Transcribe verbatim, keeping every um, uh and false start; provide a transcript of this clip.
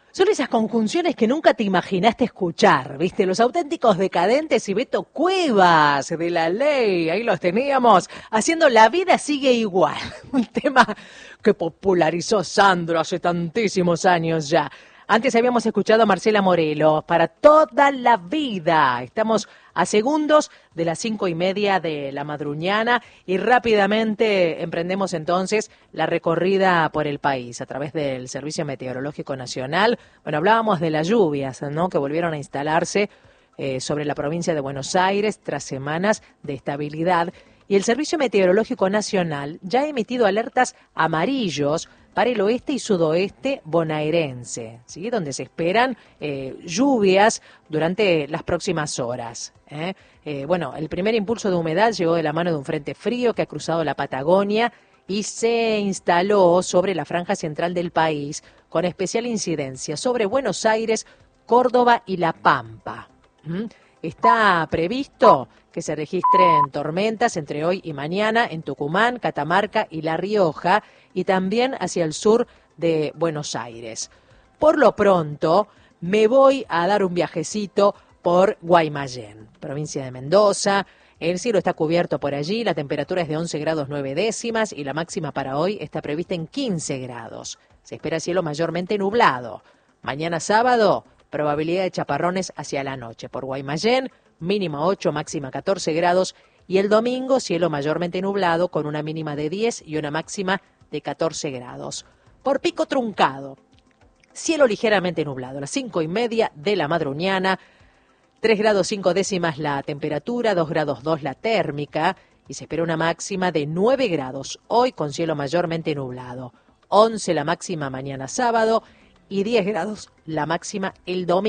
Son esas conjunciones que nunca te imaginaste escuchar, ¿viste? Los auténticos decadentes y Beto Cuevas de La Ley, ahí los teníamos, haciendo La vida sigue igual, un tema que popularizó Sandro hace tantísimos años ya. Antes habíamos escuchado a Marcela Morelo, Para toda la vida. Estamos a segundos de las cinco y media de la madruñana y rápidamente emprendemos entonces la recorrida por el país a través del Servicio Meteorológico Nacional. Bueno, hablábamos de las lluvias, ¿no?, que volvieron a instalarse eh, sobre la provincia de Buenos Aires tras semanas de estabilidad. Y el Servicio Meteorológico Nacional ya ha emitido alertas amarillos para el oeste y sudoeste bonaerense, ¿sí?, donde se esperan eh, lluvias durante las próximas horas. ¿eh? Eh, bueno, el primer impulso de humedad llegó de la mano de un frente frío que ha cruzado la Patagonia y se instaló sobre la franja central del país, con especial incidencia sobre Buenos Aires, Córdoba y La Pampa. ¿Mm? Está previsto que se registren tormentas entre hoy y mañana en Tucumán, Catamarca y La Rioja, y también hacia el sur de Buenos Aires. Por lo pronto, me voy a dar un viajecito por Guaymallén, provincia de Mendoza. El cielo está cubierto por allí, la temperatura es de once grados nueve décimas y la máxima para hoy está prevista en quince grados. Se espera cielo mayormente nublado. Mañana sábado, probabilidad de chaparrones hacia la noche. Por Guaymallén, mínima ocho, máxima catorce grados. Y el domingo, cielo mayormente nublado con una mínima de diez y una máxima de catorce grados. Por Pico Truncado, cielo ligeramente nublado, a las cinco y media de la madruñana, tres grados cinco décimas la temperatura, dos grados dos la térmica, y se espera una máxima de nueve grados, hoy con cielo mayormente nublado, once la máxima mañana sábado, y diez grados la máxima el domingo.